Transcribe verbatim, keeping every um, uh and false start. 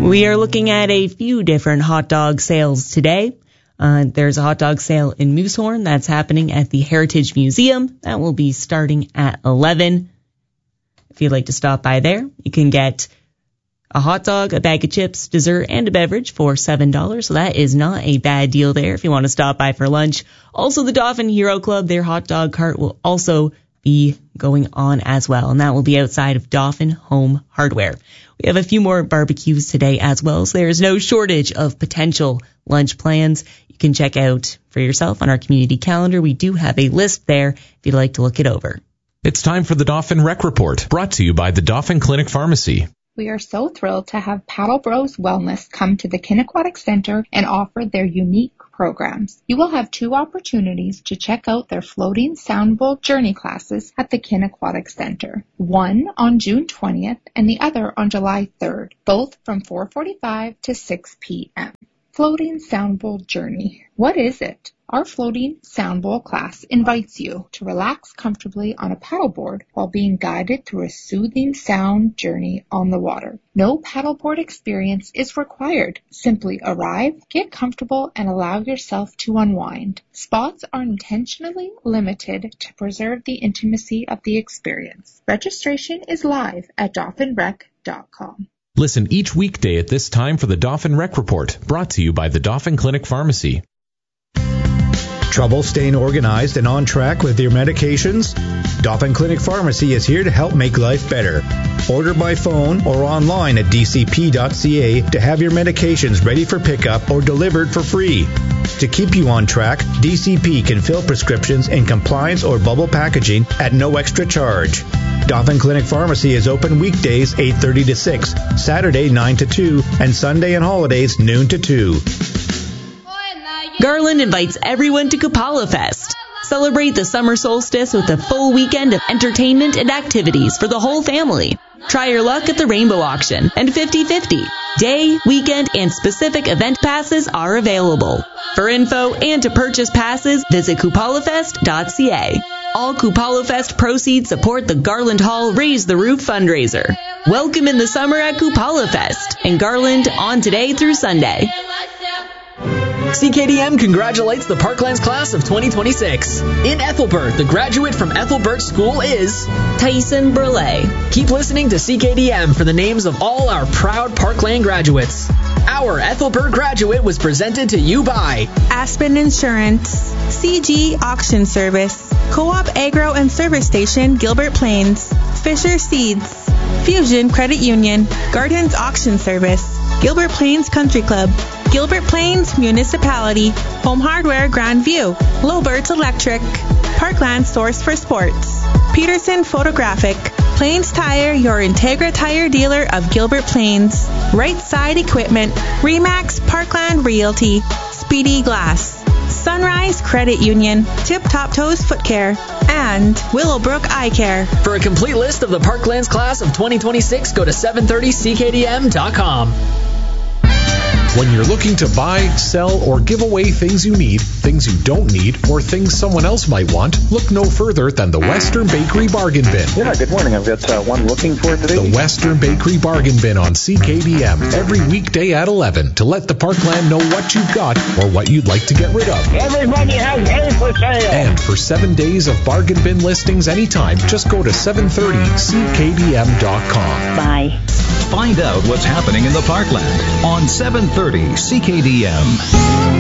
We are looking at a few different hot dog sales today. Uh, there's a hot dog sale in Moosehorn that's happening at the Heritage Museum. That will be starting at eleven. If you'd like to stop by there, you can get a hot dog, a bag of chips, dessert, and a beverage for seven dollars. So that is not a bad deal there if you want to stop by for lunch. Also, the Dauphin Hero Club, their hot dog cart will also be going on as well, and that will be outside of Dauphin Home Hardware. We have a few more barbecues today as well, so there is no shortage of potential lunch plans. You can check out for yourself on our community calendar. We do have a list there if you'd like to look it over. It's time for the Dauphin Rec Report, brought to you by the Dauphin Clinic Pharmacy. We are so thrilled to have Paddle Bros Wellness come to the Kinniquatic Center and offer their unique programs. You will have two opportunities to check out their floating sound bowl journey classes at the Kinniquatic Center. One on June twentieth and the other on July third, both from four forty-five to six p.m. Floating sound bowl journey. What is it? Our floating sound bowl class invites you to relax comfortably on a paddleboard while being guided through a soothing sound journey on the water. No paddleboard experience is required. Simply arrive, get comfortable, and allow yourself to unwind. Spots are intentionally limited to preserve the intimacy of the experience. Registration is live at dauphin rec dot com. Listen each weekday at this time for the Dauphin Rec Report, brought to you by the Dauphin Clinic Pharmacy. Trouble staying organized and on track with your medications? Dauphin Clinic Pharmacy is here to help make life better. Order by phone or online at d c p dot c a to have your medications ready for pickup or delivered for free. To keep you on track, D C P can fill prescriptions in compliance or bubble packaging at no extra charge. Dauphin Clinic Pharmacy is open weekdays eight thirty to six, Saturday nine to two, and Sunday and holidays noon to two. Garland invites everyone to Kupala Fest. Celebrate the summer solstice with a full weekend of entertainment and activities for the whole family. Try your luck at the Rainbow Auction and fifty fifty. Day, weekend, and specific event passes are available. For info and to purchase passes, visit kupala fest dot c a. All Kupala Fest proceeds support the Garland Hall Raise the Roof fundraiser. Welcome in the summer at Kupala Fest and Garland on today through Sunday. C K D M congratulates the Parklands class of twenty twenty-six. In Ethelbert, the graduate from Ethelbert School is Tyson Burley. Keep listening to C K D M for the names of all our proud Parkland graduates. Our Ethelbert graduate was presented to you by Aspen Insurance, C G Auction Service, Co-op Agro and Service Station, Gilbert Plains, Fisher Seeds, Fusion Credit Union, Gardens Auction Service, Gilbert Plains Country Club, Gilbert Plains Municipality, Home Hardware Grandview, Lowbirds Electric, Parkland Source for Sports, Peterson Photographic, Plains Tire, your Integra Tire dealer of Gilbert Plains, Right Side Equipment, Remax Parkland Realty, Speedy Glass, Sunrise Credit Union, Tip Top Toes Foot Care, and Willowbrook Eye Care. For a complete list of the Parklands class of twenty twenty-six, go to seven thirty c k d m dot com. When you're looking to buy, sell, or give away things you need, things you don't need, or things someone else might want, look no further than the Western Bakery Bargain Bin. Yeah, good morning. I've got uh, one looking for today. The Western Bakery Bargain Bin on C K D M every weekday at eleven to let the Parkland know what you've got or what you'd like to get rid of. Everybody has hay for sale. And for seven days of bargain bin listings anytime, just go to seven thirty c k d m dot com. Bye. Find out what's happening in the Parkland on seven thirty C K D M.